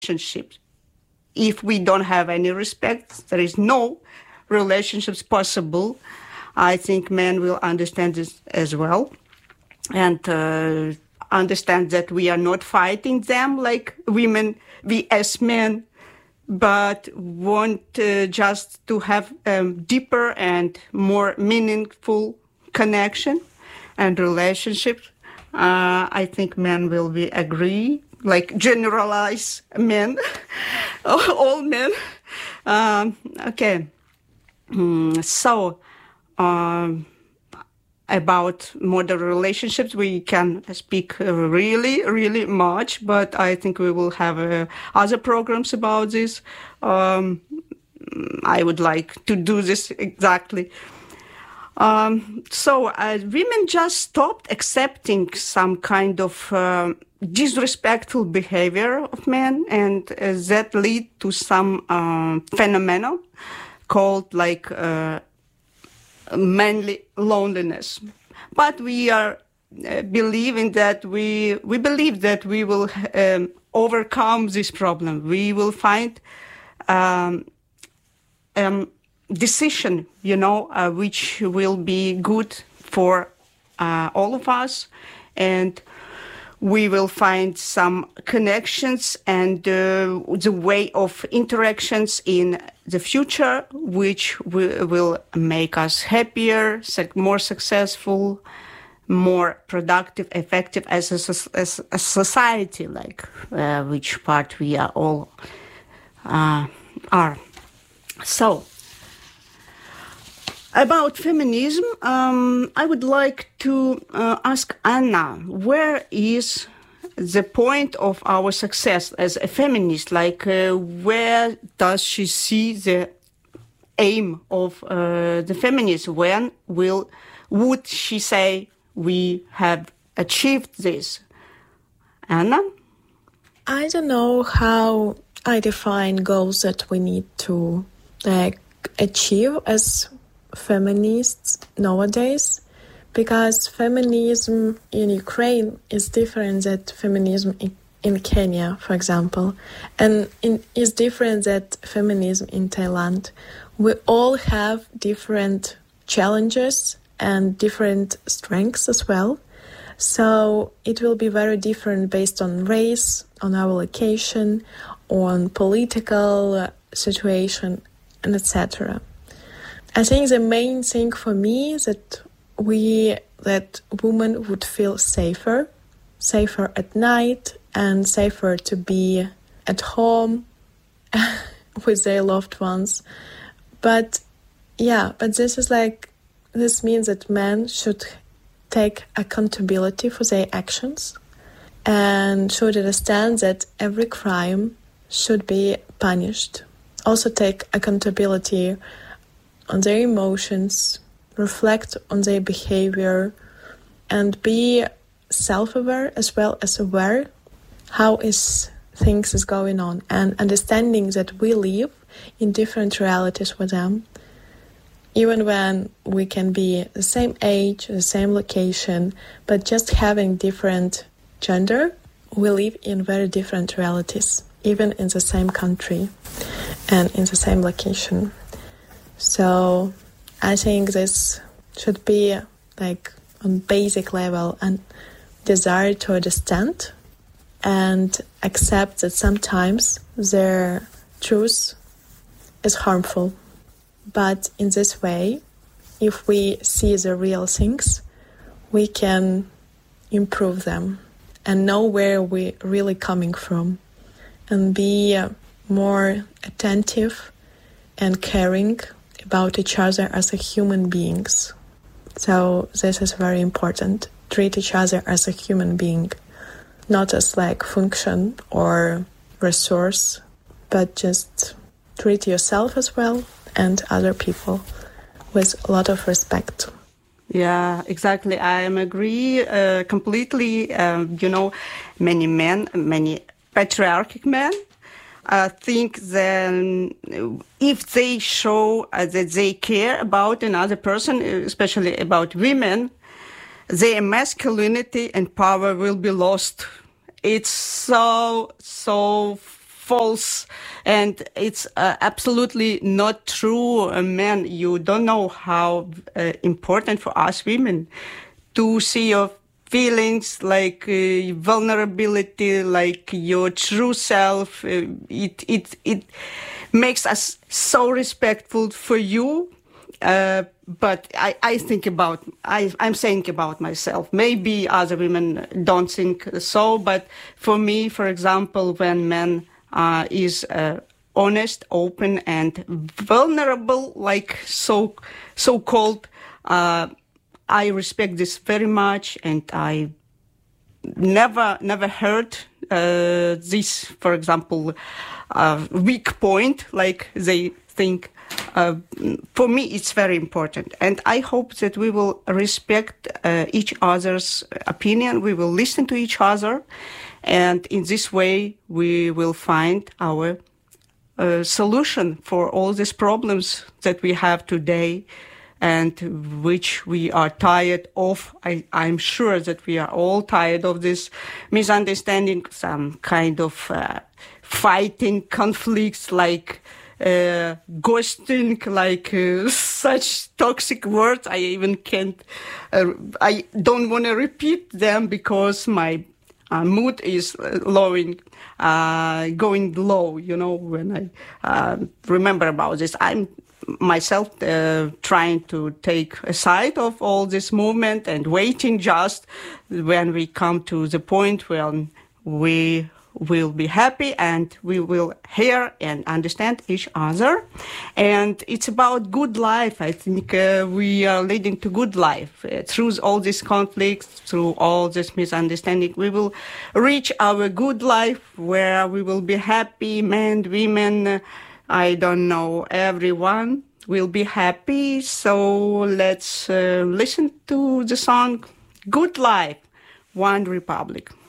relationships. If we don't have any respect, there is no relationships possible. I think men will understand this as well, and understand that we are not fighting them like women, we as men, but want just to have deeper and more meaningful connection and relationships. I think men will be agree, like generalize men, all men. Okay. So, about modern relationships, we can speak really, really much, but I think we will have other programs about this. I would like to do this exactly. So women just stopped accepting some kind of disrespectful behavior of men, and that lead to some phenomenon called like manly loneliness. But we are believing that we believe that we will overcome this problem. We will find decision, which will be good for all of us, and we will find some connections and the way of interactions in the future, which will make us happier, more successful, more productive, effective as a society, like which part we are all are. So, about feminism, I would like to ask Anna, where is the point of our success as a feminist? Like, where does she see the aim of the feminism? When would she say we have achieved this? Anna? I don't know how I define goals that we need to achieve as feminists nowadays, because feminism in Ukraine is different than feminism in Kenya, for example, and is different than feminism in Thailand. We all have different challenges and different strengths as well. So it will be very different based on race, on our location, on political situation, and etc. I think the main thing for me is that women would feel safer at night and safer to be at home with their loved ones. But this means that men should take accountability for their actions and should understand that every crime should be punished. Also take accountability on their emotions, reflect on their behavior, and be self-aware as well as aware how things is going on, and understanding that we live in different realities with them. Even when we can be the same age, the same location, but just having different gender, we live in very different realities, even in the same country and in the same location. So I think this should be like on basic level and desire to understand and accept that sometimes their truth is harmful. But in this way, if we see the real things, we can improve them and know where we're really coming from and be more attentive and caring about each other as a human beings. So this is very important. Treat each other as a human being, not as like function or resource, but just treat yourself as well and other people with a lot of respect. Yeah, exactly. I agree completely. Many men, many patriarchal men, think that if they show that they care about another person, especially about women, their masculinity and power will be lost. It's so false, and it's absolutely not true. Man, you don't know how important for us women to see your feelings, like vulnerability, like your true self. It makes us so respectful for you. But I'm saying about myself. Maybe other women don't think so, but for me, for example, when man is honest, open, and vulnerable, like so-called, I respect this very much, and I never heard this, for example, weak point, like they think. For me, it's very important. And I hope that we will respect each other's opinion. We will listen to each other. And in this way, we will find our solution for all these problems that we have today and which we are tired of. I'm sure that we are all tired of this misunderstanding, some kind of fighting conflicts, like ghosting, like such toxic words. I even can't, I don't want to repeat them because my mood is going low, when I remember about this. I'm myself trying to take a side of all this movement and waiting just when we come to the point when we will be happy and we will hear and understand each other. And it's about good life. I think we are leading to good life. Through all these conflicts, through all this misunderstanding, we will reach our good life where we will be happy, men, women, I don't know, everyone will be happy. So let's listen to the song Good Life, One Republic.